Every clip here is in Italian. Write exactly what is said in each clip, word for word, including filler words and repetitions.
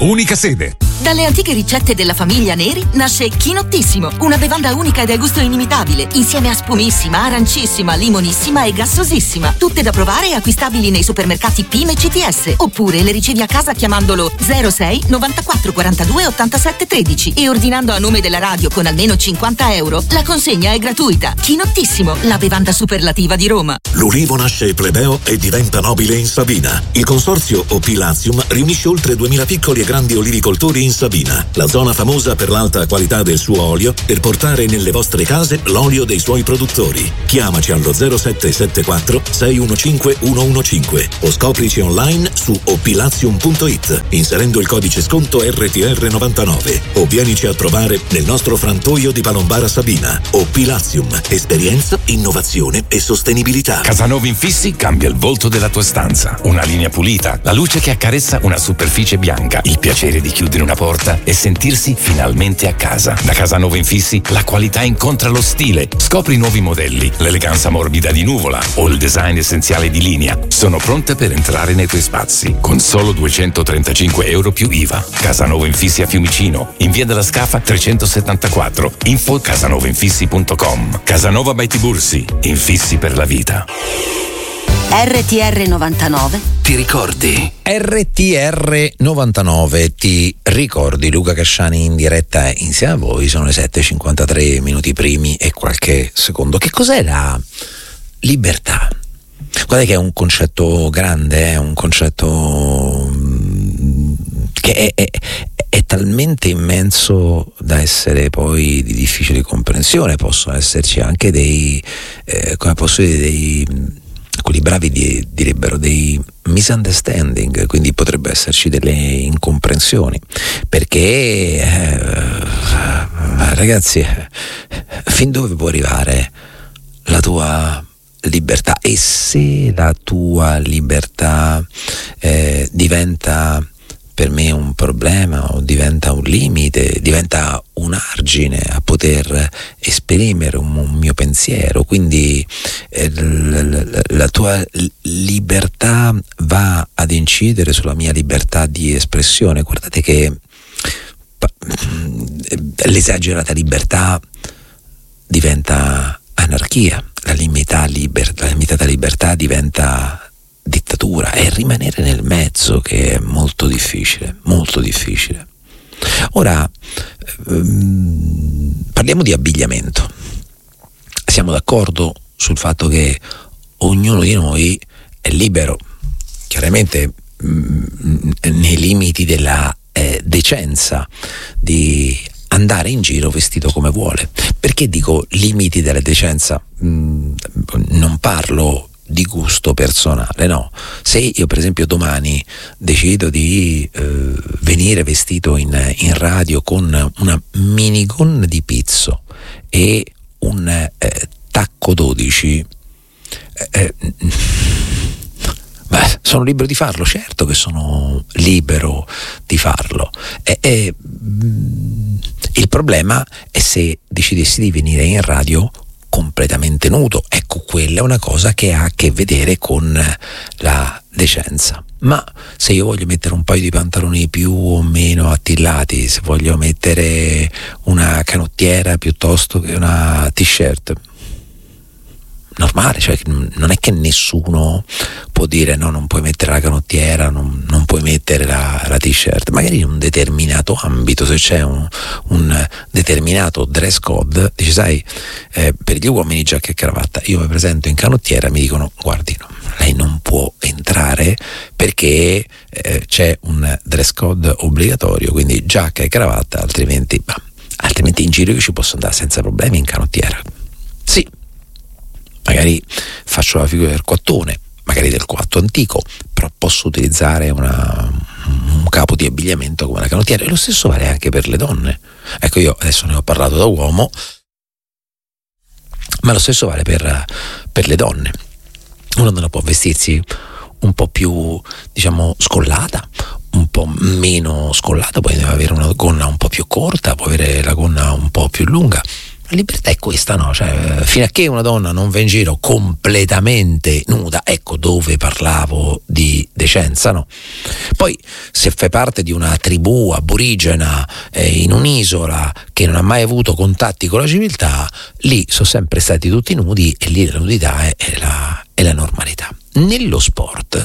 Unica sede. Dalle antiche ricette della famiglia Neri nasce Chinottissimo, una bevanda unica ed a gusto inimitabile, insieme a spumissima, arancissima, limonissima e gassosissima. Tutte da provare e acquistabili nei supermercati P I M e C T S, oppure le ricevi a casa chiamandolo zero sei novantaquattro quarantadue ottantasette tredici e ordinando a nome della radio con almeno cinquanta euro. La consegna è gratuita. Chinottissimo, la bevanda superlativa di Roma. L'ulivo nasce plebeo e diventa nobile in Sabina. Il consorzio O P Latium riunisce oltre duemila piccoli e grandi olivicoltori in Sabina, la zona famosa per l'alta qualità del suo olio, per portare nelle vostre case l'olio dei suoi produttori. Chiamaci allo zero sette sette quattro sei uno cinque uno uno cinque o scoprici online su opilatium punto it inserendo il codice sconto R T R novantanove o vienici a trovare nel nostro frantoio di Palombara Sabina. O P Latium, esperienza, innovazione e sostenibilità. Casanova Infissi cambia il volto della tua stanza. Una linea pulita, la luce che accarezza una superficie bianca, il piacere di chiudere una porta e sentirsi finalmente a casa. Da Casanova Infissi la qualità incontra lo stile. Scopri i nuovi modelli, l'eleganza morbida di Nuvola o il design essenziale di Linea. Sono pronte per entrare nei tuoi spazi con solo duecentotrentacinque euro più I V A. Casanova Infissi a Fiumicino, in via della Scafa trecentosettantaquattro. Info casanovainfissi punto com. Casanova by Tibursi, infissi per la vita. R T R novantanove. Ti ricordi? R T R novantanove, ti ricordi? Luca Casciani in diretta insieme a voi. Sono le sette e cinquantatré minuti primi e qualche secondo. Che cos'è la libertà? Guarda che è un concetto grande, è un concetto che è, è, è talmente immenso da essere poi di difficile comprensione. Possono esserci anche dei, eh, come posso dire, dei, quelli bravi di, direbbero dei misunderstanding, quindi potrebbe esserci delle incomprensioni, perché eh, ragazzi, fin dove può arrivare la tua libertà? E se la tua libertà eh, diventa per me un problema o diventa un limite, diventa un argine a poter esprimere un, un mio pensiero, quindi eh, la, la tua libertà va ad incidere sulla mia libertà di espressione. Guardate che l'esagerata libertà diventa anarchia, la limitata libertà, la limitata libertà diventa dittatura, è rimanere nel mezzo che è molto difficile, molto difficile. Ora ehm, parliamo di abbigliamento. Siamo d'accordo sul fatto che ognuno di noi è libero, chiaramente mh, nei limiti della eh, decenza, di andare in giro vestito come vuole. Perché dico limiti della decenza? Mh, non parlo di gusto personale, no. Se io per esempio domani decido di eh, venire vestito in, in radio con una minigonna di pizzo e un eh, tacco dodici, eh, eh, beh, sono libero di farlo, certo che sono libero di farlo. E, e, il problema è se decidessi di venire in radio completamente nudo. Ecco, quella è una cosa che ha a che vedere con la decenza. Ma se io voglio mettere un paio di pantaloni più o meno attillati, se voglio mettere una canottiera piuttosto che una t-shirt, normale, cioè non è che nessuno può dire no, non puoi mettere la canottiera, non, non puoi mettere la, la t-shirt. Magari in un determinato ambito, se c'è un, un determinato dress code, dici sai, eh, per gli uomini giacca e cravatta, io mi presento in canottiera, mi dicono guardi, no, lei non può entrare perché eh, c'è un dress code obbligatorio, quindi giacca e cravatta, altrimenti, bah, altrimenti in giro io ci posso andare senza problemi in canottiera. Sì, magari faccio la figura del quattone, magari del coatto antico, però posso utilizzare una, un capo di abbigliamento come una canottiera. E lo stesso vale anche per le donne. Ecco, io adesso ne ho parlato da uomo, ma lo stesso vale per, per le donne. Una donna può vestirsi un po' più, diciamo, scollata, un po' meno scollata, può avere una gonna un po' più corta, può avere la gonna un po' più lunga. La libertà è questa, no? Cioè, fino a che una donna non va in giro completamente nuda, ecco dove parlavo di decenza, no? Poi se fai parte di una tribù aborigena eh, in un'isola che non ha mai avuto contatti con la civiltà, lì sono sempre stati tutti nudi e lì la nudità è, è, la, è la normalità. Nello sport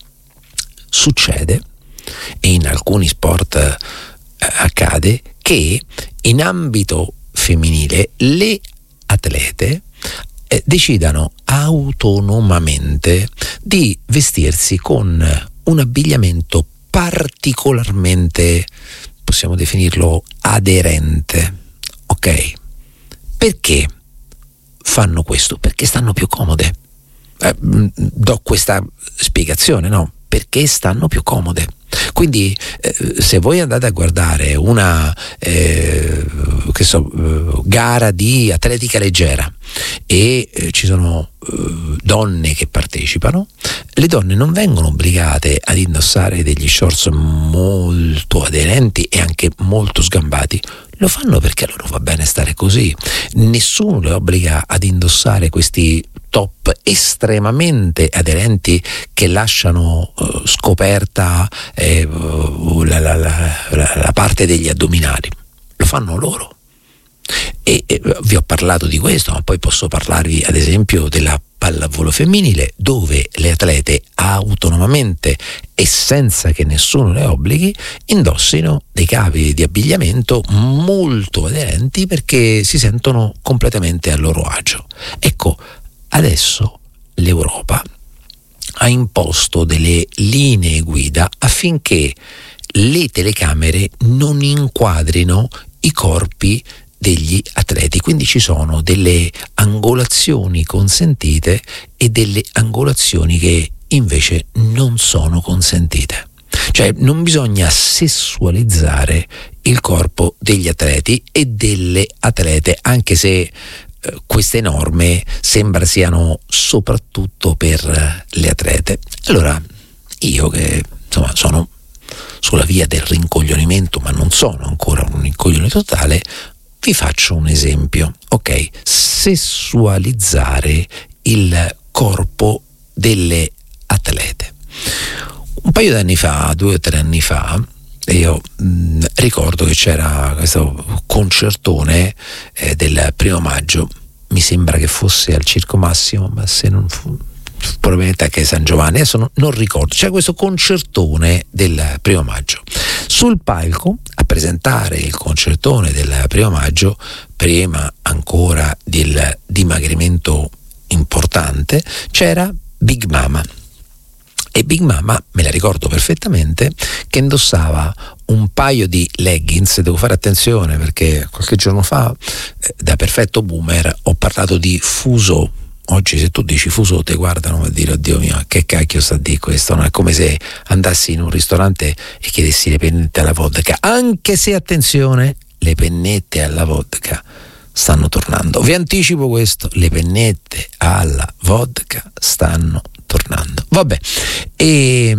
succede, e in alcuni sport eh, accade, che in ambito femminile le atlete eh, decidano autonomamente di vestirsi con un abbigliamento particolarmente, possiamo definirlo, aderente. Ok? Perché fanno questo? Perché stanno più comode. Eh, do questa spiegazione, no? Perché stanno più comode. Quindi eh, se voi andate a guardare una eh, che so, eh, gara di atletica leggera e eh, ci sono eh, donne che partecipano, le donne non vengono obbligate ad indossare degli shorts molto aderenti e anche molto sgambati. Lo fanno perché a loro va bene stare così. Nessuno le obbliga ad indossare questi top estremamente aderenti che lasciano uh, scoperta eh, uh, la, la, la, la parte degli addominali. Lo fanno loro. E, e vi ho parlato di questo, ma poi posso parlarvi ad esempio della pallavolo femminile, dove le atlete autonomamente e senza che nessuno le obblighi indossino dei capi di abbigliamento molto aderenti perché si sentono completamente a loro agio. Ecco, adesso l'Europa ha imposto delle linee guida affinché le telecamere non inquadrino i corpi degli atleti, quindi ci sono delle angolazioni consentite e delle angolazioni che invece non sono consentite. Cioè non bisogna sessualizzare il corpo degli atleti e delle atlete, anche se eh, queste norme sembra siano soprattutto per le atlete. Allora io che insomma sono sulla via del rincoglionimento, ma non sono ancora un rincoglione totale, vi faccio un esempio, ok? Sessualizzare il corpo delle atlete. Un paio di anni fa, due o tre anni fa, io mh, ricordo che c'era questo concertone eh, del primo maggio, mi sembra che fosse al Circo Massimo, ma se non fu probabilmente anche San Giovanni, adesso non, non ricordo. C'è questo concertone del primo maggio. Sul palco a presentare il concertone del primo maggio, prima ancora del dimagrimento importante, c'era Big Mama. E Big Mama, me la ricordo perfettamente, che indossava un paio di leggings. Devo fare attenzione perché qualche giorno fa, eh, da perfetto boomer, ho parlato di fuso. Oggi se tu dici fuso te guardano a dire oddio mio che cacchio sta a dire questo, no? È come se andassi in un ristorante e chiedessi le pennette alla vodka, anche se attenzione, le pennette alla vodka stanno tornando. Vi anticipo questo, le pennette alla vodka stanno tornando. Vabbè, e,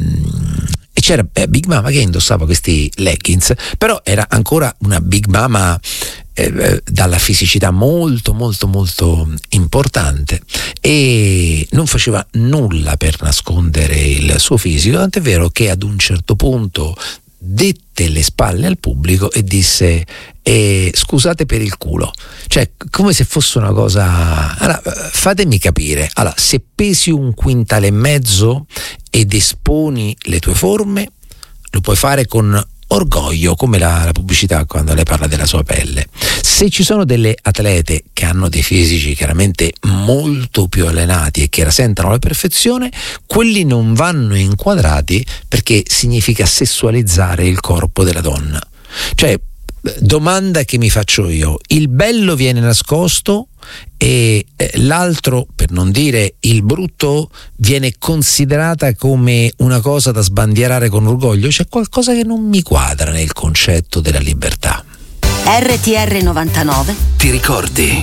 e c'era eh, Big Mama che indossava questi leggings, però era ancora una Big Mama eh, dalla fisicità molto molto molto importante e non faceva nulla per nascondere il suo fisico, tant'è vero che ad un certo punto dette le spalle al pubblico e disse eh, scusate per il culo, cioè come se fosse una cosa. Allora, fatemi capire, allora, se pesi un quintale e mezzo ed esponi le tue forme, lo puoi fare con orgoglio, come la, la pubblicità quando lei parla della sua pelle. Se ci sono delle atlete che hanno dei fisici chiaramente molto più allenati e che rasentano la perfezione, quelli non vanno inquadrati perché significa sessualizzare il corpo della donna. Cioè, domanda che mi faccio io, il bello viene nascosto e l'altro, per non dire il brutto, viene considerata come una cosa da sbandierare con orgoglio? C'è qualcosa che non mi quadra nel concetto della libertà. R T R novantanove Ti ricordi?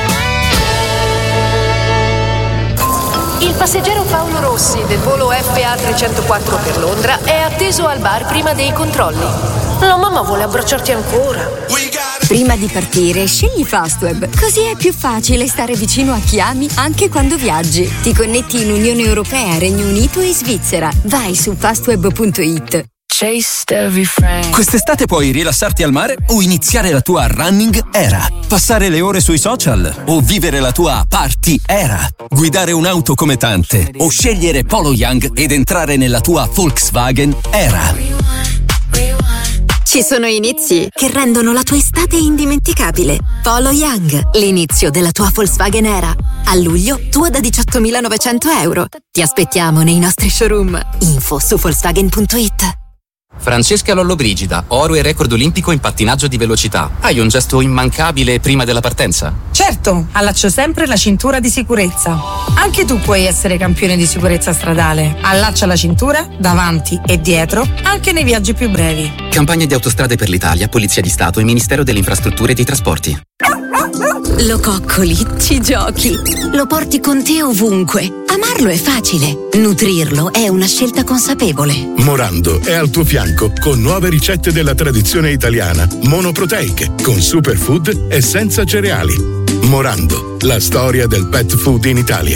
Il passeggero Paolo Rossi del volo F A trecentoquattro per Londra è atteso al bar prima dei controlli. La mamma vuole abbracciarti ancora. Prima di partire, scegli Fastweb, così è più facile stare vicino a chi ami anche quando viaggi. Ti connetti in Unione Europea, Regno Unito e Svizzera. Vai su fastweb punto it. Quest'estate puoi rilassarti al mare o iniziare la tua running era. Passare le ore sui social o vivere la tua party era. Guidare un'auto come tante o scegliere Polo Young ed entrare nella tua Volkswagen era. Ci sono inizi che rendono la tua estate indimenticabile. Polo Young, l'inizio della tua Volkswagen Era. A luglio, tua da diciottomilanovecento euro. Ti aspettiamo nei nostri showroom. Info su volkswagen punto it. Francesca Lollobrigida, oro e record olimpico in pattinaggio di velocità. Hai un gesto immancabile prima della partenza? Certo, allaccio sempre la cintura di sicurezza. Anche tu puoi essere campione di sicurezza stradale. Allaccia la cintura, davanti e dietro, anche nei viaggi più brevi. Campagna di Autostrade per l'Italia, Polizia di Stato e Ministero delle Infrastrutture e dei Trasporti. Lo coccoli, ci giochi, lo porti con te ovunque. Amarlo è facile, nutrirlo è una scelta consapevole. Morando è al tuo fianco con nuove ricette della tradizione italiana, monoproteiche, con superfood e senza cereali. Morando, la storia del pet food in Italia.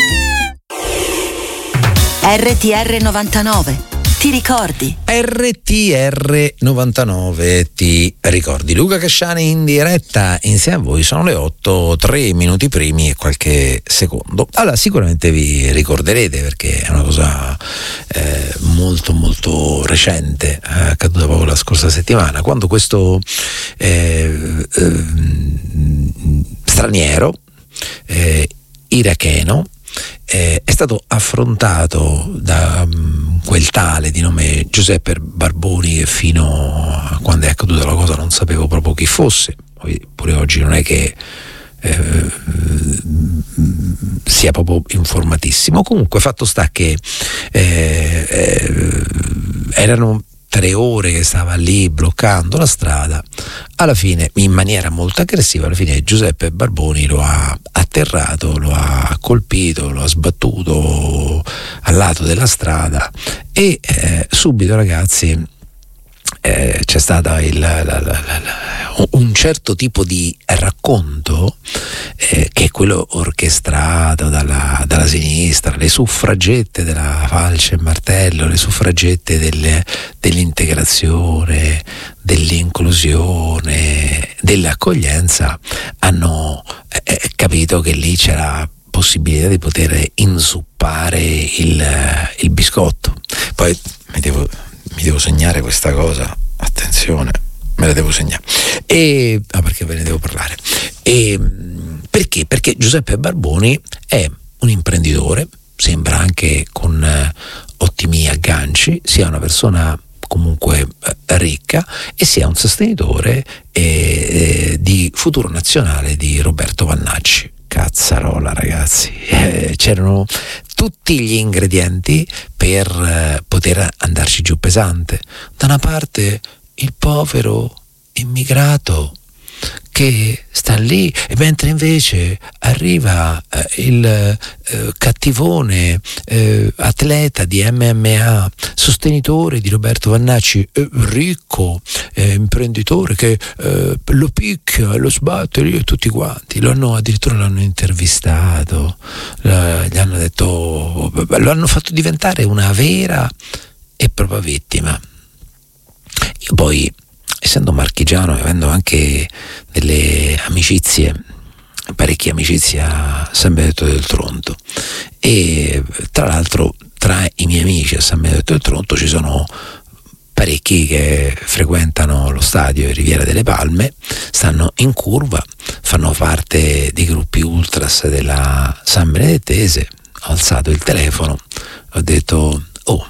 R T R novantanove. Ti ricordi? R T R novantanove ti ricordi. Luca Casciani in diretta insieme a voi. Sono le otto, tre minuti primi e qualche secondo. Allora, sicuramente vi ricorderete, perché è una cosa eh, molto molto recente, è accaduta proprio la scorsa settimana, quando questo eh, eh, straniero eh, iracheno Eh, è stato affrontato da um, quel tale di nome Giuseppe Barboni, che fino a quando è accaduta la cosa non sapevo proprio chi fosse. Poi, pure oggi non è che eh, sia proprio informatissimo. Comunque, fatto sta che eh, eh, erano tre ore che stava lì bloccando la strada. Alla fine, in maniera molto aggressiva, alla fine Giuseppe Barboni lo ha atterrato, lo ha colpito, lo ha sbattuto al lato della strada e eh, subito, ragazzi, eh, c'è stato il, la, la, la, la, un certo tipo di racconto eh, che è quello orchestrato dalla, dalla sinistra, le suffragette della falce e martello, le suffragette delle, dell'integrazione, dell'inclusione, dell'accoglienza hanno eh, capito che lì c'era possibilità di poter inzuppare il, il biscotto. Poi mi devo, mi devo segnare questa cosa, attenzione, me la devo segnare, e ah, perché ve ne devo parlare. E perché? Perché Giuseppe Barboni è un imprenditore, sembra anche con eh, ottimi agganci, sia una persona comunque eh, ricca e sia un sostenitore eh, di Futuro Nazionale di Roberto Vannacci. Cazzarola, ragazzi, eh, c'erano tutti gli ingredienti per eh, poter andarci giù pesante. Da una parte il povero immigrato che sta lì, e mentre invece arriva eh, il eh, cattivone eh, atleta di M M A, sostenitore di Roberto Vannacci, eh, ricco, eh, imprenditore che eh, lo picchia, lo sbatte lì, e tutti quanti lo hanno, addirittura l'hanno intervistato, eh, gli hanno detto, lo hanno fatto diventare una vera e propria vittima. Io poi, essendo marchigiano e avendo anche delle amicizie, parecchie amicizie a San Benedetto del Tronto, e tra l'altro tra i miei amici a San Benedetto del Tronto ci sono parecchi che frequentano lo stadio e Riviera delle Palme, stanno in curva, fanno parte dei gruppi ultras della San Benedettese. Ho alzato il telefono, ho detto, oh,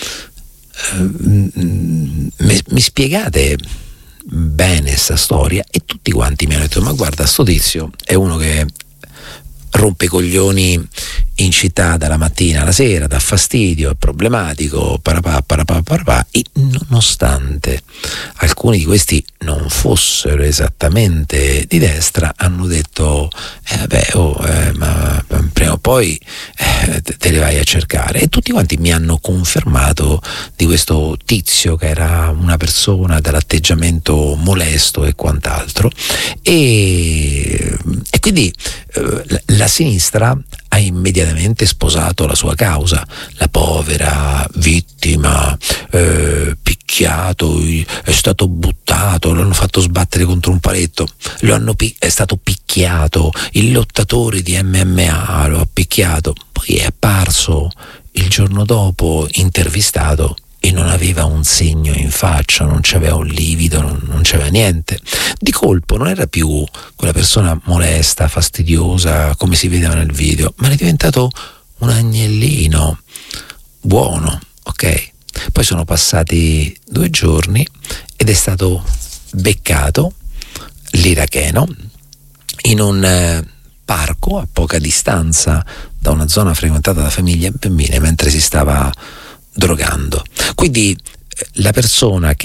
mi, mi spiegate bene sta storia? E tutti quanti mi hanno detto, ma guarda, sto tizio è uno che rompe i coglioni in città dalla mattina alla sera, dà fastidio, è problematico, parapà, parapà, parapà, e nonostante alcuni di questi non fossero esattamente di destra, hanno detto eh vabbè, oh, eh, ma prima o poi eh, te le vai a cercare, e tutti quanti mi hanno confermato di questo tizio che era una persona dall'atteggiamento molesto e quant'altro, e, e quindi eh, la, la sinistra ha immediatamente sposato la sua causa, la povera vittima, eh, picchiato, è stato buttato, l'hanno fatto sbattere contro un paletto, lo hanno pi- è stato picchiato, il lottatore di M M A lo ha picchiato, poi è apparso il giorno dopo intervistato e non aveva un segno in faccia, non c'aveva un livido, non, non c'aveva niente. Di colpo non era più quella persona molesta, fastidiosa, come si vedeva nel video, ma è diventato un agnellino buono, ok? Poi sono passati due giorni ed è stato beccato l'iracheno in un eh, parco a poca distanza da una zona frequentata da famiglie e bambine mentre si stava drogando. Quindi eh, la persona che